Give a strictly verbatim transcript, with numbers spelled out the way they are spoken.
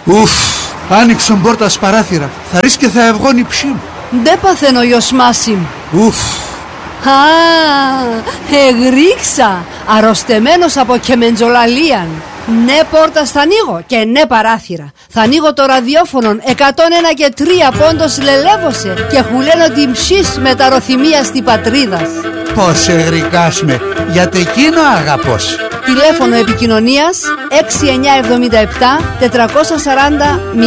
Ουφ, άνοιξαν πόρτα παράθυρα. Θα ρίξει και θα ευγώνει ψήμ. Ντε παθαίνω γιος Μάσιμ. Ουφ. Α, εγρίξα, αρρωστεμένος από κεμεντζολαλίαν. Ναι πόρτα θα ανοίγω και ναι παράθυρα. Θα ανοίγω το ραδιόφωνο εκατόν ένα και τρία πόντος λελεύωσε και χουλένω την ψής με τα ροθυμία στη πατρίδας. Πώς εγρικάσμε, γιατί εκείνο αγαπώς. Τηλέφωνο επικοινωνίας έξι εννιά εβδομήντα επτά τετρακόσια σαράντα